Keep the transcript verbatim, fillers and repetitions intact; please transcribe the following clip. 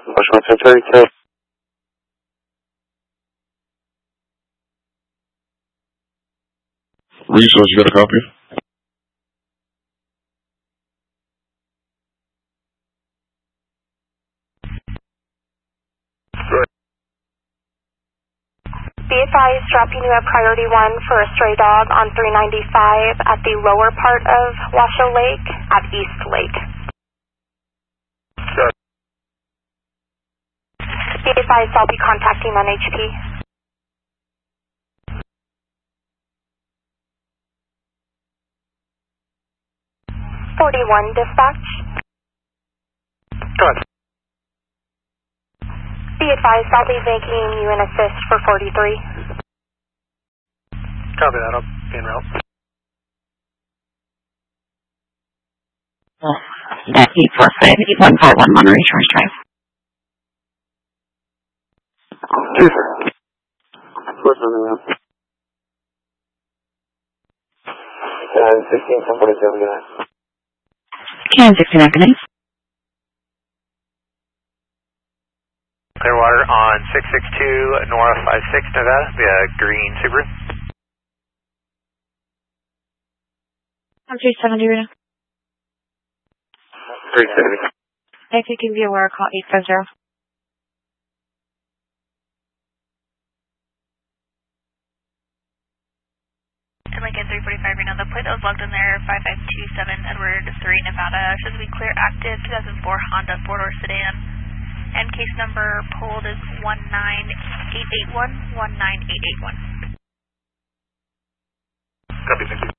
Bushman Cemetery, K. Resource, you got a copy? Be advised, dropping you at priority one for a stray dog on three ninety-five at the lower part of Washoe Lake at East Lake. Good. Be advised, I'll be contacting N H P. forty-one dispatch. Good. Be advised, I'll be making you an assist for forty-three. Copy that, I'll be en route. Oh, that eight four five eight one five one Monterey Shores Drive. Two, sir. What's the name? And sixteen, ten forty-seven, good night. Can sixty-nine, good night. Clearwater on six six two Nora five six Nevada, via green Subaru. I'm three seventy right now. three seventy. If you can be aware, call eight five zero. And like at three forty-five right now, the plate that was logged in there, five five two seven Edward three Nevada, shows to be clear active, two thousand four Honda four-door sedan. And case number pulled is one nine eight eight one, one nine eight eight one. Copy, thank you.